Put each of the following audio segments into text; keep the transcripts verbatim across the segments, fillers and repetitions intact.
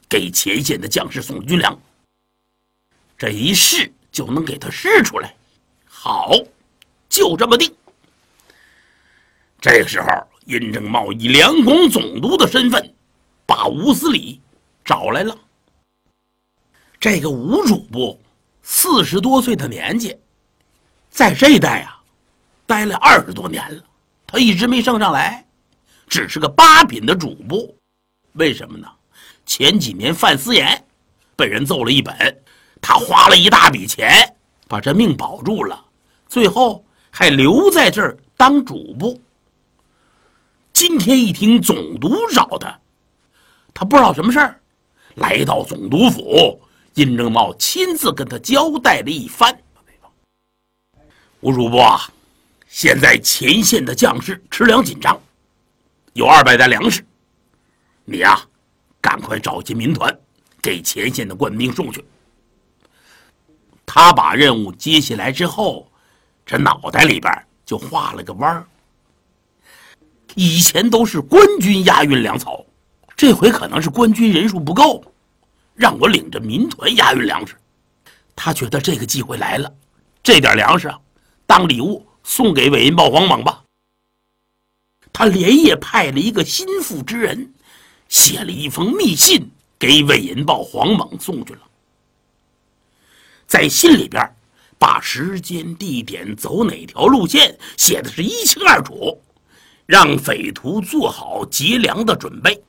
给前线的将士送军粮。这一试就能给他试出来。好，就这么定。这个时候，殷正茂以两广总督的身份，把吴思礼找来了。这个吴主簿四十多岁的年纪，在这一带啊，待了二十多年了，他一直没升上来，只是个八品的主簿。为什么呢？前几年犯私盐，被人揍了一本，他花了一大笔钱把这命保住了，最后还留在这儿当主簿。今天一听总督找他，他不知道什么事儿，来到总督府，殷正茂亲自跟他交代了一番。吴主簿啊，现在前线的将士吃粮紧张，有二百担粮食，你呀、啊，赶快找些民团给前线的官兵送去。他把任务接下来之后，这脑袋里边就画了个弯儿。以前都是官军押运粮草，这回可能是官军人数不够，让我领着民团押运粮食。他觉得这个机会来了，这点粮食啊，当礼物送给韦银豹黄猛吧。他连夜派了一个心腹之人，写了一封密信给韦银豹黄猛送去了。在信里边把时间地点走哪条路线写的是一清二楚，让匪徒做好劫粮的准备。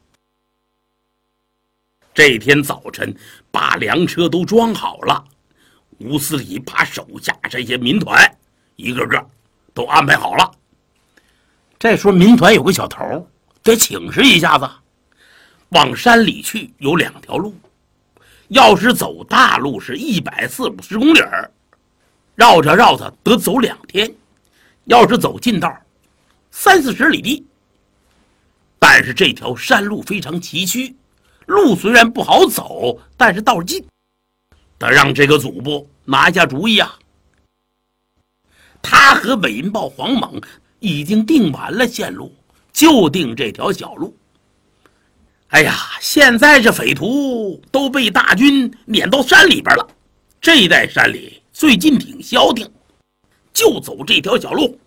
这天早晨把粮车都装好了，吴思礼把手下这些民团一个个都安排好了。这时候民团有个小头得请示一下子，往山里去有两条路，要是走大路是一百四五十公里，绕着绕着得走两天，要是走近道三四十里地。但是这条山路非常崎岖，路虽然不好走，但是道近，得让这个主簿拿一下主意啊。他和韦银豹黄猛已经定完了线路，就定这条小路。哎呀，现在这匪徒都被大军撵到山里边了，这一带山里最近挺消停，就走这条小路。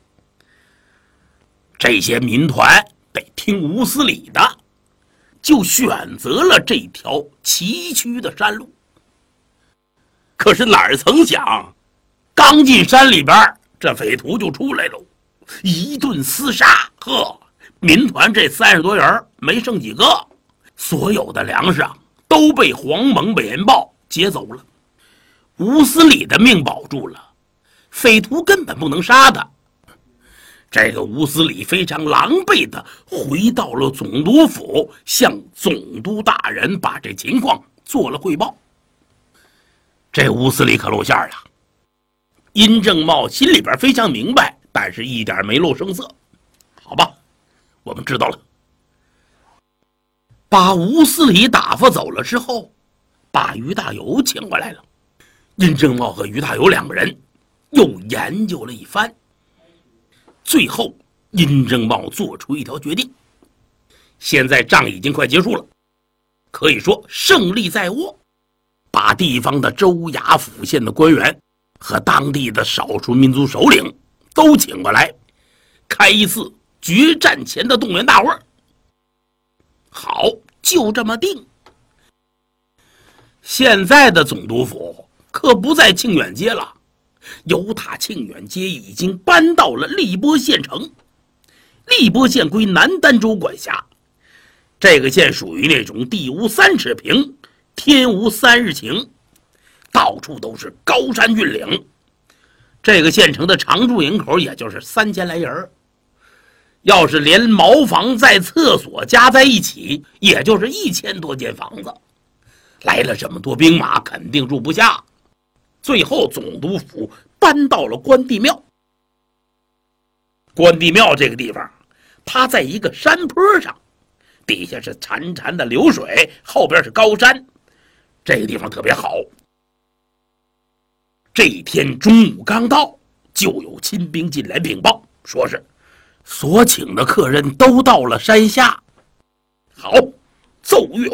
这些民团得听吴思礼的，就选择了这条崎岖的山路。可是哪儿曾想，刚进山里边，这匪徒就出来了，一顿厮杀。呵，民团这三十多人没剩几个，所有的粮食啊都被黄猛韦银豹劫走了。吴思礼的命保住了，匪徒根本不能杀他。这个吴思礼非常狼狈地回到了总督府，向总督大人把这情况做了汇报。这吴思礼可露馅了，殷正茂心里边非常明白，但是一点没露声色。好吧，我们知道了。把吴思礼打发走了之后，把于大猷请过来了。殷正茂和于大猷两个人又研究了一番，最后殷正茂做出一条决定。现在仗已经快结束了，可以说胜利在握，把地方的州衙府县的官员和当地的少数民族首领都请过来，开一次决战前的动员大会。好，就这么定。现在的总督府可不在庆远街了，由他庆远街已经搬到了荔波县城。荔波县归南儋州管辖，这个县属于那种地无三尺平，天无三日晴，到处都是高山峻岭。这个县城的常住人口也就是三千来人，要是连茅房在厕所加在一起，也就是一千多间房子。来了这么多兵马，肯定住不下。最后总督府搬到了关帝庙。关帝庙这个地方，它在一个山坡上，底下是潺潺的流水，后边是高山，这个地方特别好。这一天中午刚到，就有亲兵进来禀报，说是所请的客人都到了山下。好，奏乐